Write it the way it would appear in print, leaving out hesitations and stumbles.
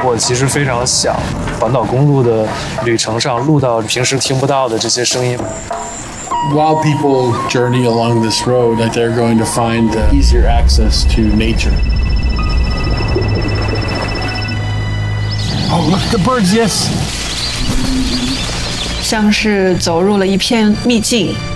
我其实非常想环岛公路的旅程上录到平时听不到的这些声音。 While people journey along this road, they're going to find easier access to nature. Oh, look at the birds, yes. 像是走入了一片秘境。